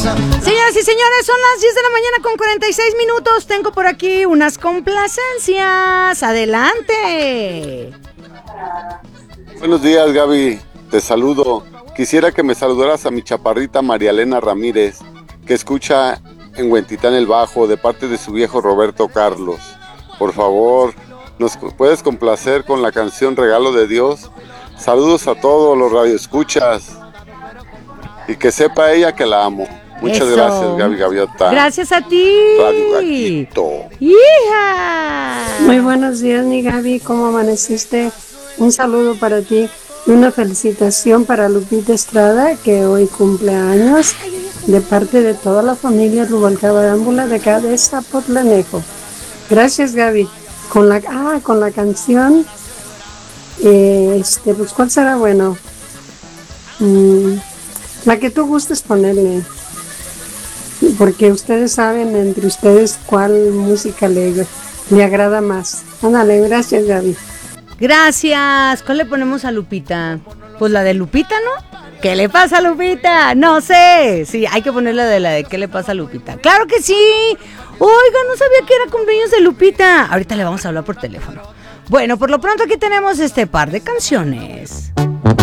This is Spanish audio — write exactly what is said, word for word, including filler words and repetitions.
Señoras y señores, son las diez de la mañana con cuarenta y seis minutos. Tengo por aquí unas complacencias. Adelante. Buenos días, Gaby. Te saludo. Quisiera que me saludaras a mi chaparrita María Elena Ramírez, que escucha en Huentitán el Bajo, de parte de su viejo Roberto Carlos. Por favor, ¿nos puedes complacer con la canción Regalo de Dios? Saludos a todos los radioescuchas. Y que sepa ella que la amo. Muchas Eso. Gracias, Gaby Gaviota. Gracias a ti. Radio Gatito. ¡Hija! Muy buenos días, mi Gaby. ¿Cómo amaneciste? Un saludo para ti y una felicitación para Lupita Estrada, que hoy cumple años, de parte de toda la familia Rubalcaba de acá de Zapotlanejo. Gracias, Gaby. Con la, ah, con la canción, eh, este, pues, ¿cuál será bueno? Mm, la que tú gustes ponerle, porque ustedes saben entre ustedes cuál música le, le agrada más. Ándale, gracias, Gaby. Gracias. ¿Cuál le ponemos a Lupita? Pues la de Lupita, ¿no? ¿Qué le pasa a Lupita? No sé. Sí, hay que ponerle de la de ¿qué le pasa a Lupita? ¡Claro que sí! Oiga, no sabía que era cumpleaños de Lupita. Ahorita le vamos a hablar por teléfono. Bueno, por lo pronto aquí tenemos este par de canciones.